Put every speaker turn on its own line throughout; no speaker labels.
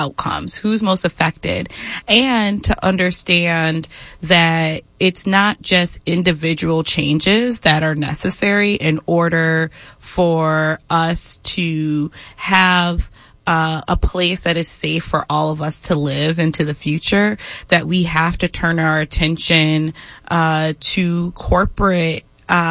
outcomes, who's most affected, and to understand that it's not just individual changes that are necessary in order for us to have a place that is safe for all of us to live into the future, that we have to turn our attention to corporate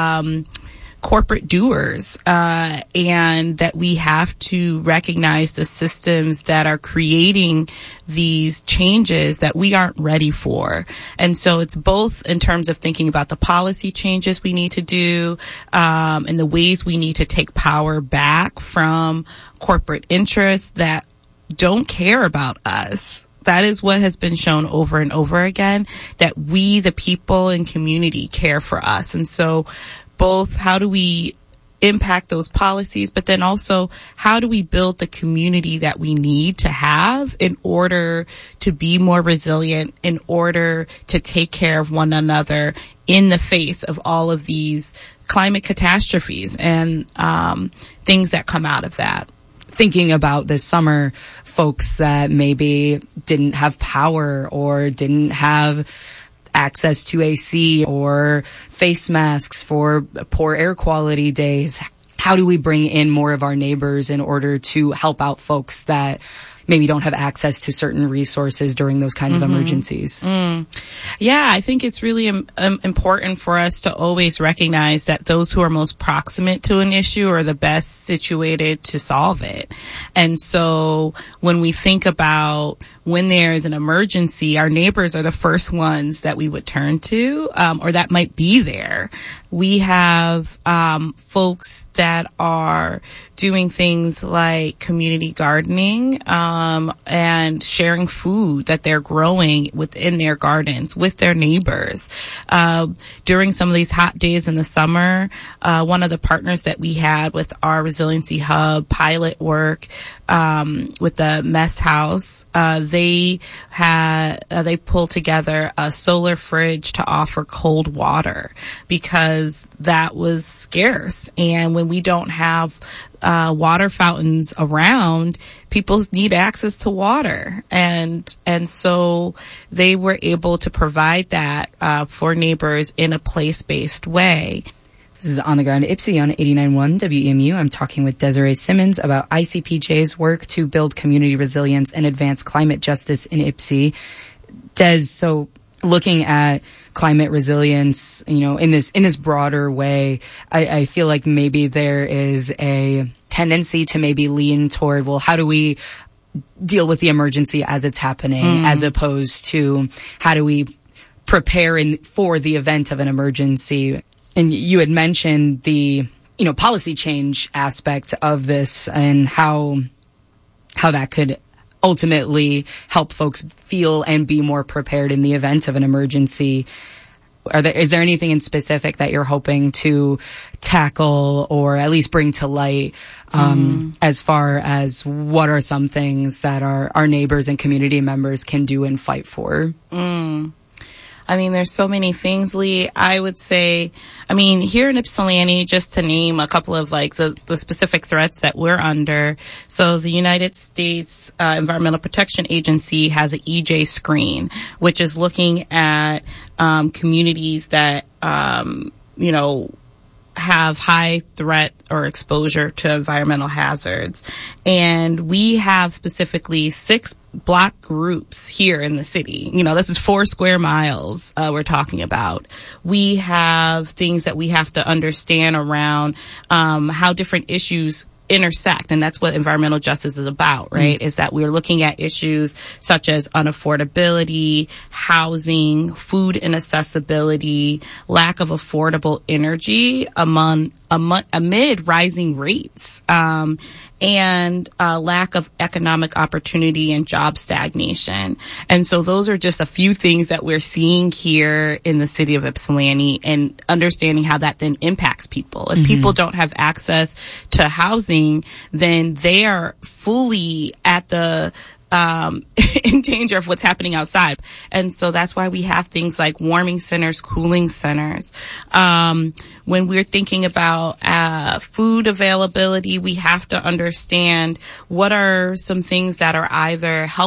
doers, and that we have to recognize the systems that are creating these changes that we aren't ready for. And so it's both in terms of thinking about the policy changes we need to do, and the ways we need to take power back from corporate interests that don't care about us. That is what has been shown over and over again, that we, the people and community, care for us. And so both how do we impact those policies, but then also how do we build the community that we need to have in order to be more resilient, in order to take care of one another in the face of all of these climate catastrophes and things that come out of that.
Thinking about this summer, folks that maybe didn't have power or didn't have access to AC or face masks for poor air quality days. How do we bring in more of our neighbors in order to help out folks that maybe don't have access to certain resources during those kinds of emergencies?
Yeah, I think it's really important for us to always recognize that those who are most proximate to an issue are the best situated to solve it. And so when we think about when there is an emergency, our neighbors are the first ones that we would turn to, or that might be there. We have folks that are doing things like community gardening, and sharing food that they're growing within their gardens with their neighbors. During some of these hot days in the summer, one of the partners that we had with our Resiliency Hub pilot work, with the Mess House, they pulled together a solar fridge to offer cold water because that was scarce. And when we don't have water fountains around, people need access to water. And so they were able to provide that for neighbors in a place-based way.
This is On the Ground Ypsi on 89.1 WEMU. I'm talking with Desiree Simmons about ICPJ's work to build community resilience and advance climate justice in Ypsi. Des, so looking at climate resilience, in this broader way, I feel like maybe there is a tendency to maybe lean toward, well, how do we deal with the emergency as it's happening, as opposed to how do we prepare for the event of an emergency? And you had mentioned the, policy change aspect of this and how that could ultimately help folks feel and be more prepared in the event of an emergency. Is there anything in specific that you're hoping to tackle or at least bring to light, as far as what are some things that our neighbors and community members can do and fight for?
I mean, there's so many things, Lee. I would say, here in Ypsilanti, just to name a couple of the specific threats that we're under. So the United States Environmental Protection Agency has an EJ screen, which is looking at communities that, have high threat or exposure to environmental hazards. And we have specifically 6 block groups here in the city. This is 4 square miles we're talking about. We have things that we have to understand around how different issues intersect, and that's what environmental justice is about, right? Is that we're looking at issues such as unaffordability, housing, food inaccessibility, lack of affordable energy amid rising rates, and lack of economic opportunity and job stagnation. And so those are just a few things that we're seeing here in the city of Ypsilanti, and understanding how that then impacts people. If people don't have access to housing, then they are fully at the in danger of what's happening outside. And so that's why we have things like warming centers, cooling centers. When we're thinking about food availability, we have to understand what are some things that are either helping